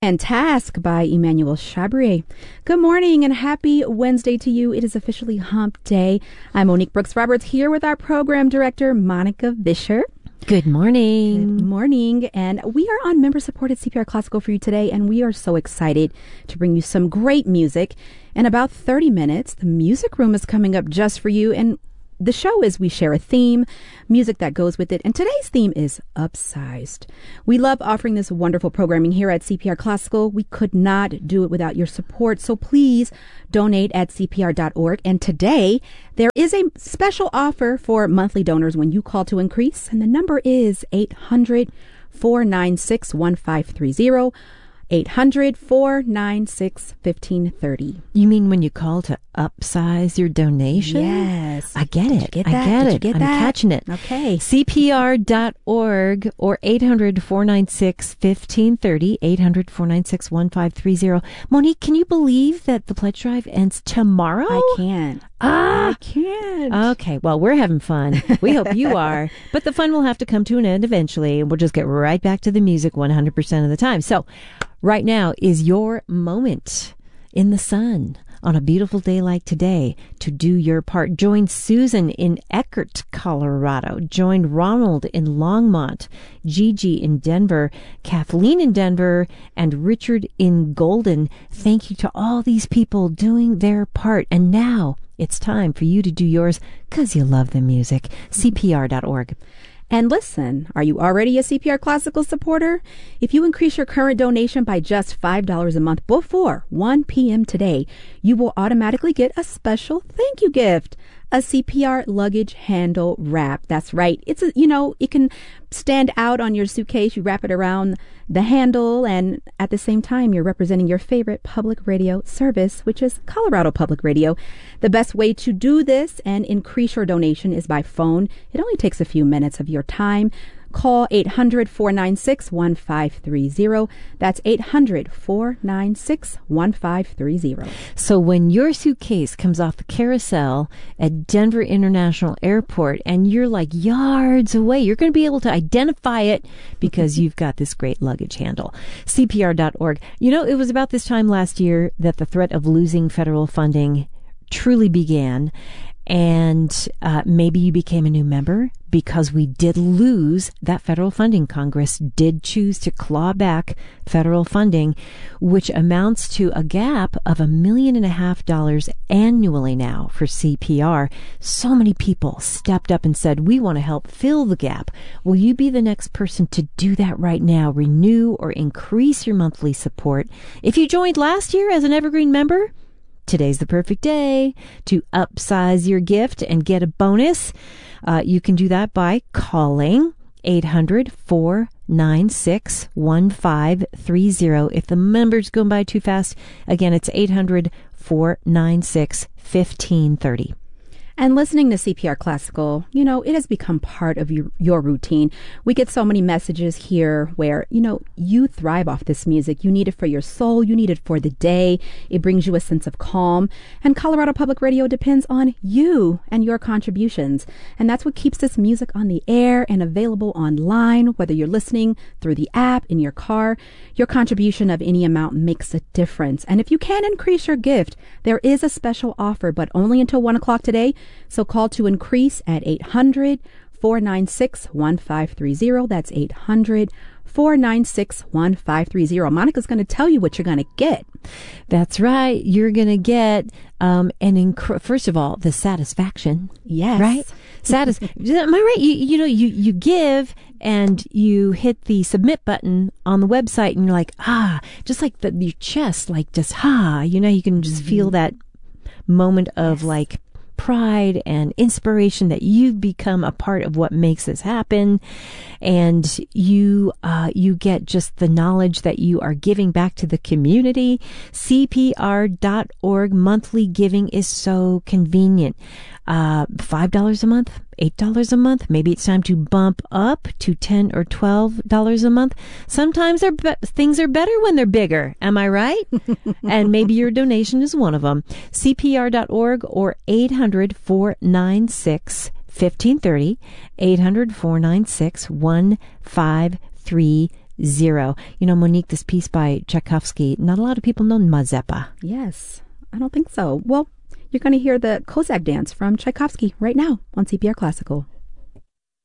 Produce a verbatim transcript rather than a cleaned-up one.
And Task by Emmanuel Chabrier. Good morning and happy Wednesday to you. It is officially hump day. I'm Monique Brooks Roberts here with our program director, Monica Vischer. Good morning. Good morning. And we are on member-supported C P R Classical for you today, and we are so excited to bring you some great music. In about thirty minutes, the music room is coming up just for you, and the show is we share a theme, music that goes with it, and today's theme is upsized. We love offering this wonderful programming here at C P R Classical. We could not do it without your support, so please donate at C P R dot org. And today, there is a special offer for monthly donors when you call to increase, and the number is eight hundred, four nine six, one five three zero. eight hundred, four nine six, one five three zero. You mean when you call to upsize your donation? Yes. I get Did it. You get I that? get Did it. You get I'm that? catching it. Okay. C P R dot org or eight hundred, four nine six, one five three zero. eight hundred, four nine six, one five three zero. Monique, can you believe that the pledge drive ends tomorrow? I can't. Ah, I can't. Okay, well, we're having fun. We hope you are. But the fun will have to come to an end eventually, and we'll just get right back to the music one hundred percent of the time. So right now is your moment in the sun on a beautiful day like today to do your part. Join Susan in Eckert, Colorado. Join Ronald in Longmont, Gigi in Denver, Kathleen in Denver, and Richard in Golden. Thank you to all these people doing their part. And now it's time for you to do yours because you love the music. C P R dot org. And listen, are you already a C P R Classical supporter? If you increase your current donation by just five dollars a month before one p.m. today, you will automatically get a special thank you gift. A C P R luggage handle wrap. That's right. It's a, you know, it can stand out on your suitcase. You wrap it around the handle, and at the same time, you're representing your favorite public radio service, which is Colorado Public Radio. The best way to do this and increase your donation is by phone. It only takes a few minutes of your time. Call eight hundred, four nine six, one five three zero. That's eight hundred, four nine six, one five three zero. So when your suitcase comes off the carousel at Denver International Airport and you're like yards away, you're going to be able to identify it because you've got this great luggage handle. C P R dot org. You know, it was about this time last year that the threat of losing federal funding truly began. And uh, maybe you became a new member because we did lose that federal funding. Congress did choose to claw back federal funding, which amounts to a gap of a million and a half dollars annually now for C P R. So many people stepped up and said, we want to help fill the gap. Will you be the next person to do that right now? Renew or increase your monthly support. If you joined last year as an Evergreen member, today's the perfect day to upsize your gift and get a bonus. Uh, you can do that by calling eight hundred, four nine six, one five three zero. If the number's going by too fast, again, it's eight hundred, four nine six, one five three zero. And listening to C P R Classical, you know, it has become part of your, your routine. We get so many messages here where, you know, you thrive off this music. You need it for your soul. You need it for the day. It brings you a sense of calm. And Colorado Public Radio depends on you and your contributions. And that's what keeps this music on the air and available online, whether you're listening through the app, in your car. Your contribution of any amount makes a difference. And if you can increase your gift, there is a special offer, but only until one o'clock today. So call to increase at eight hundred, four nine six, one five three zero. That's eight hundred, four nine six, one five three zero. Monica's going to tell you what you're going to get. That's right. You're going to get, um, an inc- first of all, the satisfaction. Yes. Right? Satis- Am I right? You, you know, you, you give and you hit the submit button on the website and you're like, ah, just like the, your chest, like just, ah, you know, you can just mm-hmm. feel that moment of yes. like pride and inspiration that you've become a part of what makes this happen. And you, uh, you get just the knowledge that you are giving back to the community. C P R dot org monthly giving is so convenient. Uh, five dollars a month, eight dollars a month. Maybe it's time to bump up to ten or twelve dollars a month. Sometimes they're be- things are better when they're bigger. Am I right? And maybe your donation is one of them. C P R dot org or eight hundred, four nine six, one five three zero. eight hundred, four nine six, one five three zero. You know, Monique, this piece by Tchaikovsky, not a lot of people know Mazeppa. Yes, I don't think so. Well, you're going to hear the Kozak dance from Tchaikovsky right now on C P R Classical.